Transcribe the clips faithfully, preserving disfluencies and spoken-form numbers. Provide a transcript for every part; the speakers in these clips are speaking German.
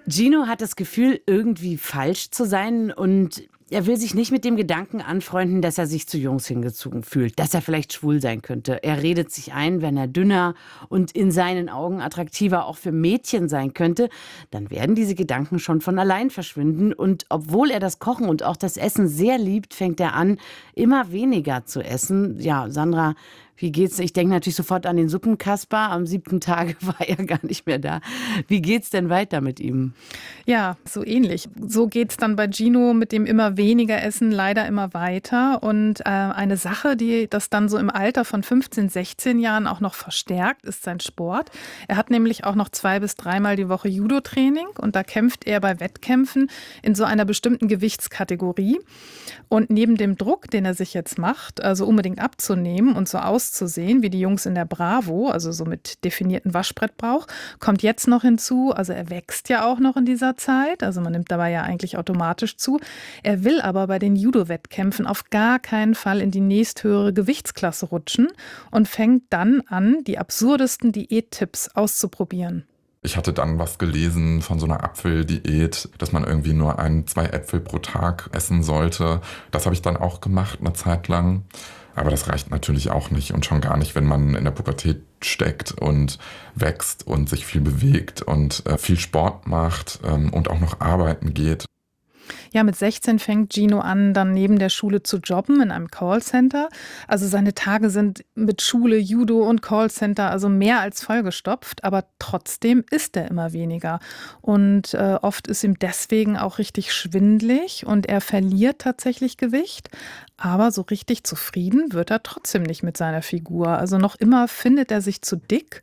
Gino hat das Gefühl, irgendwie falsch zu sein und er will sich nicht mit dem Gedanken anfreunden, dass er sich zu Jungs hingezogen fühlt, dass er vielleicht schwul sein könnte. Er redet sich ein, wenn er dünner und in seinen Augen attraktiver auch für Mädchen sein könnte, dann werden diese Gedanken schon von allein verschwinden. Und obwohl er das Kochen und auch das Essen sehr liebt, fängt er an, immer weniger zu essen. Ja, Sandra, wie geht's? Ich denke natürlich sofort an den Suppenkasper. Am siebten Tag war er gar nicht mehr da. Wie geht's denn weiter mit ihm? Ja, so ähnlich. So geht's dann bei Gino mit dem immer weniger Essen leider immer weiter. Und äh, eine Sache, die das dann so im Alter von fünfzehn, sechzehn Jahren auch noch verstärkt, ist sein Sport. Er hat nämlich auch noch zwei bis dreimal die Woche Judo-Training und da kämpft er bei Wettkämpfen in so einer bestimmten Gewichtskategorie. Und neben dem Druck, den er sich jetzt macht, also unbedingt abzunehmen und so auszusehen wie die Jungs in der Bravo, also so mit definierten Waschbrettbauch, kommt jetzt noch hinzu, also er wächst ja auch noch in dieser Zeit, also man nimmt dabei ja eigentlich automatisch zu. Er will aber bei den Judo-Wettkämpfen auf gar keinen Fall in die nächsthöhere Gewichtsklasse rutschen und fängt dann an, die absurdesten Diättipps auszuprobieren. Ich hatte dann was gelesen von so einer Apfeldiät, dass man irgendwie nur ein, zwei Äpfel pro Tag essen sollte. Das habe ich dann auch gemacht, eine Zeit lang. Aber das reicht natürlich auch nicht und schon gar nicht, wenn man in der Pubertät steckt und wächst und sich viel bewegt und äh, viel Sport macht ähm, und auch noch arbeiten geht. Ja, mit sechzehn fängt Gino an, dann neben der Schule zu jobben in einem Callcenter. Also seine Tage sind mit Schule, Judo und Callcenter also mehr als vollgestopft, aber trotzdem isst er immer weniger. Und äh, oft ist ihm deswegen auch richtig schwindelig und er verliert tatsächlich Gewicht. Aber so richtig zufrieden wird er trotzdem nicht mit seiner Figur. Also noch immer findet er sich zu dick.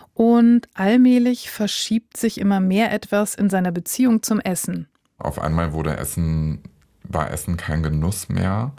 Und allmählich verschiebt sich immer mehr etwas in seiner Beziehung zum Essen. Auf einmal wurde Essen, war Essen kein Genuss mehr,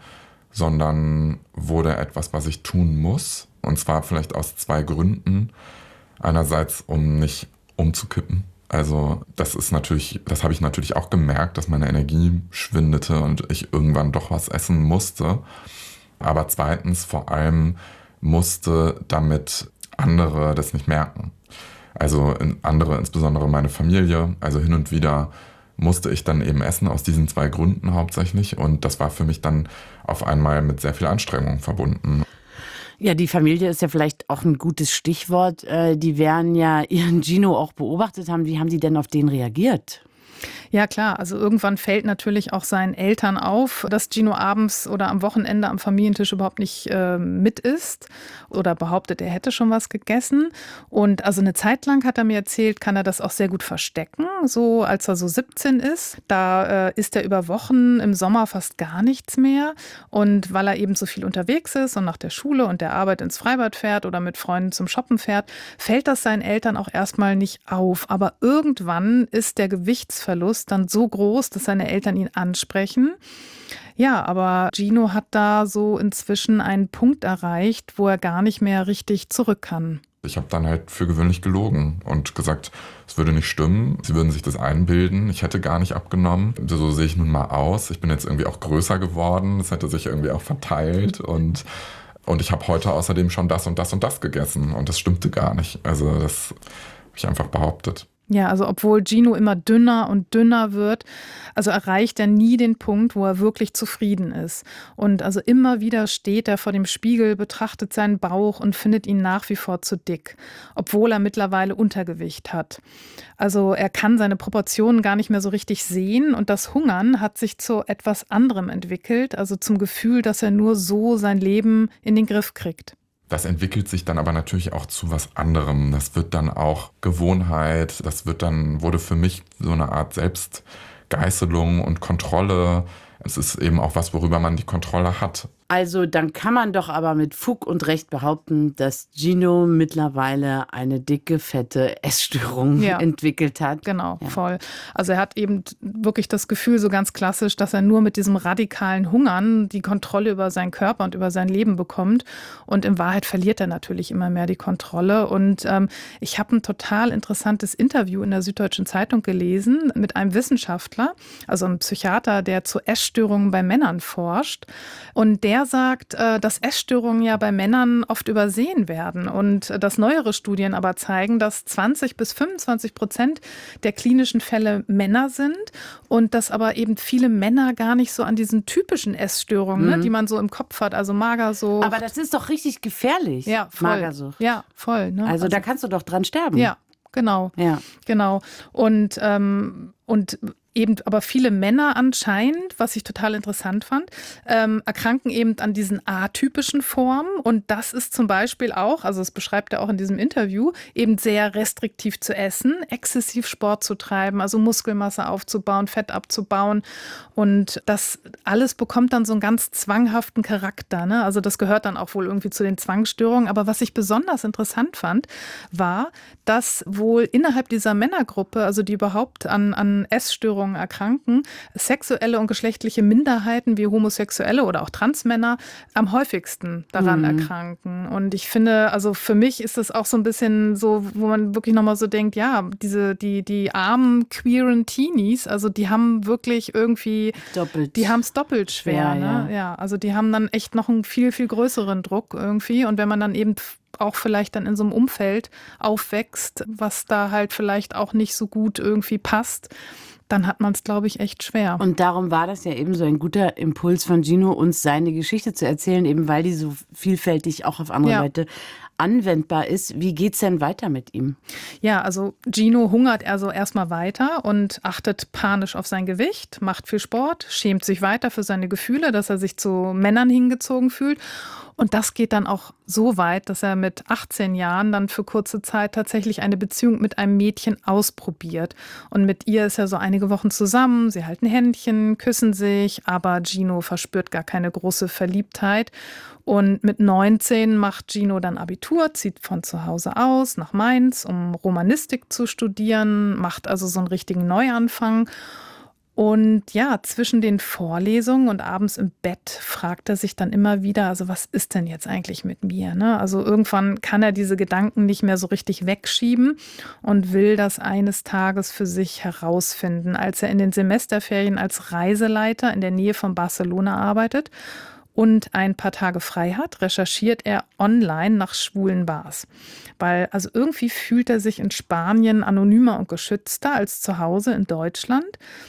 sondern wurde etwas, was ich tun muss. Und zwar vielleicht aus zwei Gründen. Einerseits, um nicht umzukippen. Also das ist natürlich, das habe ich natürlich auch gemerkt, dass meine Energie schwindete und ich irgendwann doch was essen musste. Aber zweitens vor allem musste damit andere das nicht merken. Also andere, insbesondere meine Familie, also hin und wieder musste ich dann eben essen, aus diesen zwei Gründen hauptsächlich. Und das war für mich dann auf einmal mit sehr viel Anstrengung verbunden. Ja, die Familie ist ja vielleicht auch ein gutes Stichwort. Die werden ja ihren Gino auch beobachtet haben. Wie haben die denn auf den reagiert? Ja klar, also irgendwann fällt natürlich auch seinen Eltern auf, dass Gino abends oder am Wochenende am Familientisch überhaupt nicht äh, mit isst oder behauptet, er hätte schon was gegessen. Und also eine Zeit lang, hat er mir erzählt, kann er das auch sehr gut verstecken, so als er so siebzehn ist. Da äh, isst er über Wochen im Sommer fast gar nichts mehr. Und weil er eben so viel unterwegs ist und nach der Schule und der Arbeit ins Freibad fährt oder mit Freunden zum Shoppen fährt, fällt das seinen Eltern auch erstmal nicht auf. Aber irgendwann ist der Gewichtsverlust dann so groß, dass seine Eltern ihn ansprechen. Ja, aber Gino hat da so inzwischen einen Punkt erreicht, wo er gar nicht mehr richtig zurück kann. Ich habe dann halt für gewöhnlich gelogen und gesagt, es würde nicht stimmen, sie würden sich das einbilden, ich hätte gar nicht abgenommen. So sehe ich nun mal aus, ich bin jetzt irgendwie auch größer geworden, es hätte sich irgendwie auch verteilt und, und ich habe heute außerdem schon das und das und das gegessen und das stimmte gar nicht. Also das habe ich einfach behauptet. Ja, also obwohl Gino immer dünner und dünner wird, also erreicht er nie den Punkt, wo er wirklich zufrieden ist. Und also immer wieder steht er vor dem Spiegel, betrachtet seinen Bauch und findet ihn nach wie vor zu dick, obwohl er mittlerweile Untergewicht hat. Also er kann seine Proportionen gar nicht mehr so richtig sehen und das Hungern hat sich zu etwas anderem entwickelt, also zum Gefühl, dass er nur so sein Leben in den Griff kriegt. Das entwickelt sich dann aber natürlich auch zu was anderem. Das wird dann auch Gewohnheit. Das wird dann, wurde für mich so eine Art Selbstgeißelung und Kontrolle. Es ist eben auch was, worüber man die Kontrolle hat. Also dann kann man doch aber mit Fug und Recht behaupten, dass Gino mittlerweile eine dicke, fette Essstörung ja, entwickelt hat. Genau, ja. voll. Also er hat eben wirklich das Gefühl, so ganz klassisch, dass er nur mit diesem radikalen Hungern die Kontrolle über seinen Körper und über sein Leben bekommt. Und in Wahrheit verliert er natürlich immer mehr die Kontrolle. Und ähm, ich habe ein total interessantes Interview in der Süddeutschen Zeitung gelesen mit einem Wissenschaftler, also einem Psychiater, der zu Essstörungen bei Männern forscht. Und der er sagt, dass Essstörungen ja bei Männern oft übersehen werden und dass neuere Studien aber zeigen, dass zwanzig bis fünfundzwanzig Prozent der klinischen Fälle Männer sind und dass aber eben viele Männer gar nicht so an diesen typischen Essstörungen, mhm. ne, die man so im Kopf hat, also Magersucht. Aber das ist doch richtig gefährlich, ja, voll. Magersucht. Ja, voll. Ne? Also, also da kannst du doch dran sterben. Ja, genau. Ja. Genau. Und, ähm, und eben aber viele Männer anscheinend, was ich total interessant fand, ähm, erkranken eben an diesen atypischen Formen. Und das ist zum Beispiel auch, also das beschreibt er auch in diesem Interview, eben sehr restriktiv zu essen, exzessiv Sport zu treiben, also Muskelmasse aufzubauen, Fett abzubauen. Und das alles bekommt dann so einen ganz zwanghaften Charakter. Ne? Also das gehört dann auch wohl irgendwie zu den Zwangsstörungen. Aber was ich besonders interessant fand, war, dass wohl innerhalb dieser Männergruppe, also die überhaupt an, an Essstörungen erkranken, sexuelle und geschlechtliche Minderheiten wie Homosexuelle oder auch Transmänner am häufigsten daran mhm. erkranken. Und ich finde, also für mich ist das auch so ein bisschen so, wo man wirklich nochmal so denkt, ja, diese, die, die armen queeren Teenies, also die haben wirklich irgendwie, doppelt. die haben es doppelt schwer. schwer ne? ja. ja, also die haben dann echt noch einen viel, viel größeren Druck irgendwie. Und wenn man dann eben auch vielleicht dann in so einem Umfeld aufwächst, was da halt vielleicht auch nicht so gut irgendwie passt, dann hat man es, glaube ich, echt schwer. Und darum war das ja eben so ein guter Impuls von Gino, uns seine Geschichte zu erzählen, eben weil die so vielfältig auch auf andere ja. Leute anwendbar ist. Wie geht's denn weiter mit ihm? Ja, also Gino hungert also erstmal weiter und achtet panisch auf sein Gewicht, macht viel Sport, schämt sich weiter für seine Gefühle, dass er sich zu Männern hingezogen fühlt. Und das geht dann auch so weit, dass er mit achtzehn Jahren dann für kurze Zeit tatsächlich eine Beziehung mit einem Mädchen ausprobiert. Und mit ihr ist er so einige Wochen zusammen, sie halten Händchen, küssen sich, aber Gino verspürt gar keine große Verliebtheit. Und mit neunzehn macht Gino dann Abitur, zieht von zu Hause aus nach Mainz, um Romanistik zu studieren, macht also so einen richtigen Neuanfang. Und ja, zwischen den Vorlesungen und abends im Bett fragt er sich dann immer wieder, also was ist denn jetzt eigentlich mit mir? Ne? Also irgendwann kann er diese Gedanken nicht mehr so richtig wegschieben und will das eines Tages für sich herausfinden, als er in den Semesterferien als Reiseleiter in der Nähe von Barcelona arbeitet und ein paar Tage frei hat, recherchiert er online nach schwulen Bars. Weil also irgendwie fühlt er sich in Spanien anonymer und geschützter als zu Hause in Deutschland.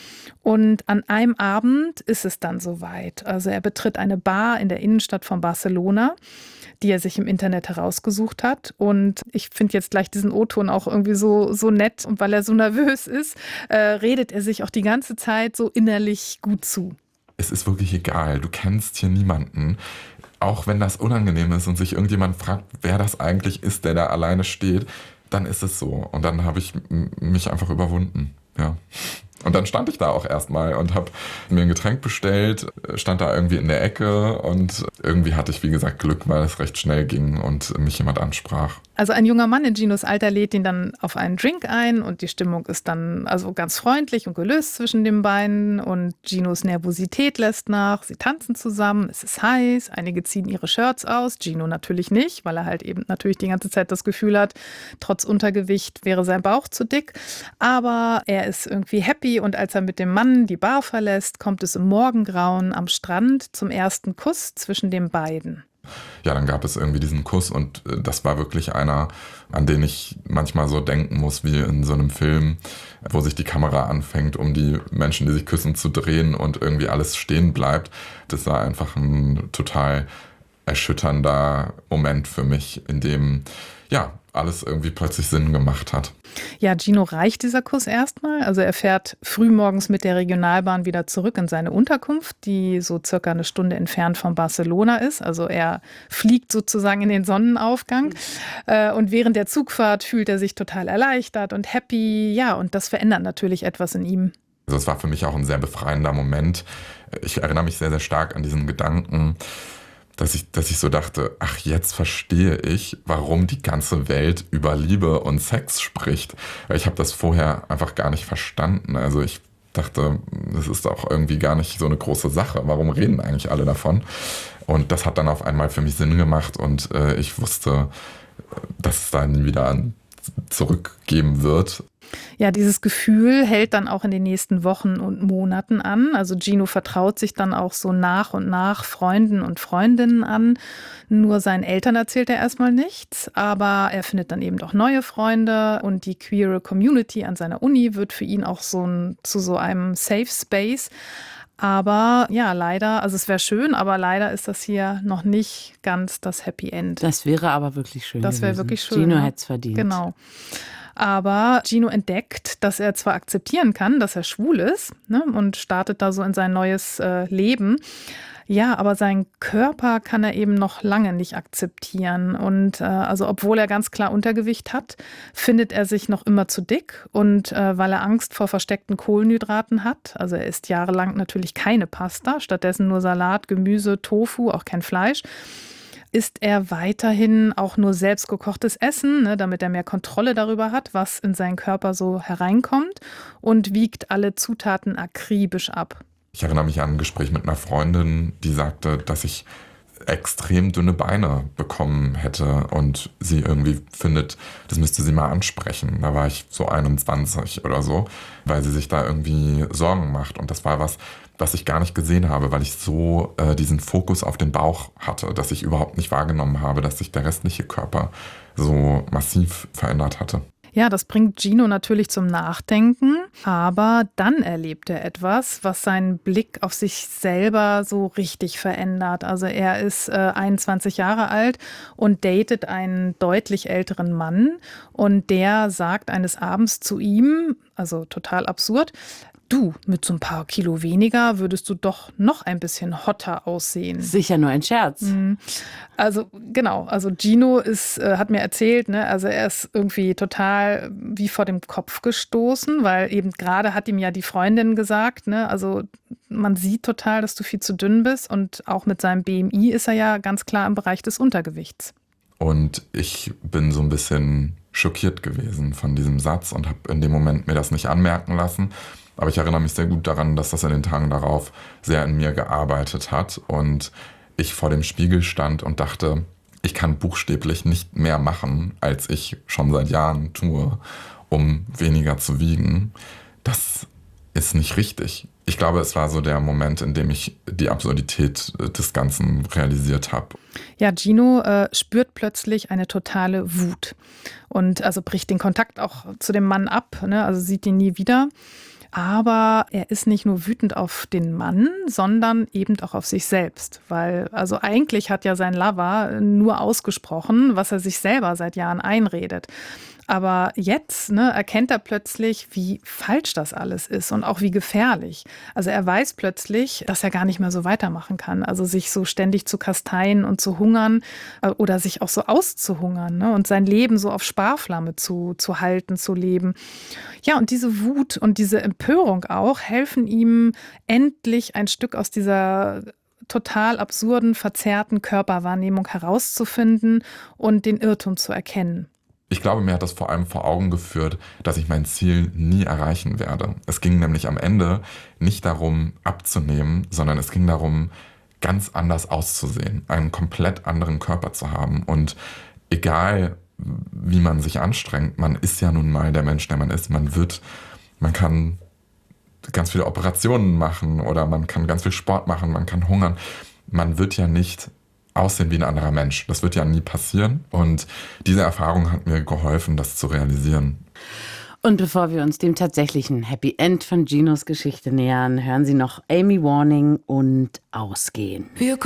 Und an einem Abend ist es dann soweit. Also er betritt eine Bar in der Innenstadt von Barcelona, die er sich im Internet herausgesucht hat. Und ich finde jetzt gleich diesen O-Ton auch irgendwie so, so nett. Und weil er so nervös ist, äh, redet er sich auch die ganze Zeit so innerlich gut zu. Es ist wirklich egal, du kennst hier niemanden. Auch wenn das unangenehm ist und sich irgendjemand fragt, wer das eigentlich ist, der da alleine steht, dann ist es so. Und dann habe ich mich einfach überwunden, ja. Und dann stand ich da auch erstmal und habe mir ein Getränk bestellt, stand da irgendwie in der Ecke und irgendwie hatte ich, wie gesagt, Glück, weil es recht schnell ging und mich jemand ansprach. Also ein junger Mann in Ginos Alter lädt ihn dann auf einen Drink ein und die Stimmung ist dann also ganz freundlich und gelöst zwischen den beiden und Ginos Nervosität lässt nach. Sie tanzen zusammen, es ist heiß, einige ziehen ihre Shirts aus, Gino natürlich nicht, weil er halt eben natürlich die ganze Zeit das Gefühl hat, trotz Untergewicht wäre sein Bauch zu dick, aber er ist irgendwie happy und als er mit dem Mann die Bar verlässt, kommt es im Morgengrauen am Strand zum ersten Kuss zwischen den beiden. Ja, dann gab es irgendwie diesen Kuss und das war wirklich einer, an den ich manchmal so denken muss, wie in so einem Film, wo sich die Kamera anfängt, um die Menschen, die sich küssen, zu drehen und irgendwie alles stehen bleibt. Das war einfach ein total erschütternder Moment für mich, in dem, ja, alles irgendwie plötzlich Sinn gemacht hat. Ja, Gino reicht dieser Kuss erstmal. Also er fährt frühmorgens mit der Regionalbahn wieder zurück in seine Unterkunft, die so circa eine Stunde entfernt von Barcelona ist. Also er fliegt sozusagen in den Sonnenaufgang. Mhm. Und während der Zugfahrt fühlt er sich total erleichtert und happy. Ja, und das verändert natürlich etwas in ihm. Also es war für mich auch ein sehr befreiender Moment. Ich erinnere mich sehr, sehr stark an diesen Gedanken, dass ich, dass ich so dachte, ach, jetzt verstehe ich, warum die ganze Welt über Liebe und Sex spricht. Weil ich habe das vorher einfach gar nicht verstanden. Also ich dachte, das ist auch irgendwie gar nicht so eine große Sache. Warum reden eigentlich alle davon? Und das hat dann auf einmal für mich Sinn gemacht und äh, ich wusste, dass es da nie wieder ein Zurückgeben wird. Ja, dieses Gefühl hält dann auch in den nächsten Wochen und Monaten an. Also Gino vertraut sich dann auch so nach und nach Freunden und Freundinnen an. Nur seinen Eltern erzählt er erstmal nichts, aber er findet dann eben auch neue Freunde und die queere Community an seiner Uni wird für ihn auch so ein, zu so einem Safe Space. Aber ja, leider, also es wäre schön, aber leider ist das hier noch nicht ganz das Happy End. Das wäre aber wirklich schön Das wäre gewesen. wirklich schön. Gino ne? hätte es verdient. Genau. Aber Gino entdeckt, dass er zwar akzeptieren kann, dass er schwul ist, ne, und startet da so in sein neues äh, Leben. Ja, aber seinen Körper kann er eben noch lange nicht akzeptieren. Und äh, also obwohl er ganz klar Untergewicht hat, findet er sich noch immer zu dick. Und äh, weil er Angst vor versteckten Kohlenhydraten hat, also er isst jahrelang natürlich keine Pasta, stattdessen nur Salat, Gemüse, Tofu, auch kein Fleisch, isst er weiterhin auch nur selbstgekochtes Essen, ne, damit er mehr Kontrolle darüber hat, was in seinen Körper so hereinkommt und wiegt alle Zutaten akribisch ab. Ich erinnere mich an ein Gespräch mit einer Freundin, die sagte, dass ich extrem dünne Beine bekommen hätte und sie irgendwie findet, das müsste sie mal ansprechen. Da war ich so einundzwanzig oder so, weil sie sich da irgendwie Sorgen macht. Und das war was, was ich gar nicht gesehen habe, weil ich so äh, diesen Fokus auf den Bauch hatte, dass ich überhaupt nicht wahrgenommen habe, dass sich der restliche Körper so massiv verändert hatte. Ja, das bringt Gino natürlich zum Nachdenken, aber dann erlebt er etwas, was seinen Blick auf sich selber so richtig verändert. Also er ist äh, einundzwanzig Jahre alt und datet einen deutlich älteren Mann und der sagt eines Abends zu ihm, also total absurd, du, mit so ein paar Kilo weniger würdest du doch noch ein bisschen hotter aussehen. Sicher nur ein Scherz. Also genau, also Gino ist, äh, hat mir erzählt, ne, also er ist irgendwie total wie vor dem Kopf gestoßen, weil eben gerade hat ihm ja die Freundin gesagt, ne, also man sieht total, dass du viel zu dünn bist und auch mit seinem B M I ist er ja ganz klar im Bereich des Untergewichts. Und ich bin so ein bisschen schockiert gewesen von diesem Satz und habe in dem Moment mir das nicht anmerken lassen. Aber ich erinnere mich sehr gut daran, dass das in den Tagen darauf sehr in mir gearbeitet hat und ich vor dem Spiegel stand und dachte, ich kann buchstäblich nicht mehr machen, als ich schon seit Jahren tue, um weniger zu wiegen. Das ist nicht richtig. Ich glaube, es war so der Moment, in dem ich die Absurdität des Ganzen realisiert habe. Ja, Gino äh, spürt plötzlich eine totale Wut und also bricht den Kontakt auch zu dem Mann ab, ne? Also sieht ihn nie wieder. Aber er ist nicht nur wütend auf den Mann, sondern eben auch auf sich selbst. Weil, also eigentlich hat ja sein Lover nur ausgesprochen, was er sich selber seit Jahren einredet. Aber jetzt ne, erkennt er plötzlich, wie falsch das alles ist und auch wie gefährlich. Also er weiß plötzlich, dass er gar nicht mehr so weitermachen kann. Also sich so ständig zu kasteien und zu hungern äh, oder sich auch so auszuhungern, ne, und sein Leben so auf Sparflamme zu, zu halten, zu leben. Ja, und diese Wut und diese Empörung auch helfen ihm endlich ein Stück aus dieser total absurden, verzerrten Körperwahrnehmung herauszufinden und den Irrtum zu erkennen. Ich glaube, mir hat das vor allem vor Augen geführt, dass ich mein Ziel nie erreichen werde. Es ging nämlich am Ende nicht darum, abzunehmen, sondern es ging darum, ganz anders auszusehen, einen komplett anderen Körper zu haben. Und egal, wie man sich anstrengt, man ist ja nun mal der Mensch, der man ist. Man wird, man kann ganz viele Operationen machen oder man kann ganz viel Sport machen, man kann hungern. Man wird ja nicht aussehen wie ein anderer Mensch. Das wird ja nie passieren. Und diese Erfahrung hat mir geholfen, das zu realisieren. Und bevor wir uns dem tatsächlichen Happy End von Ginos Geschichte nähern, hören Sie noch Amy Warning und Ausgehen. Wir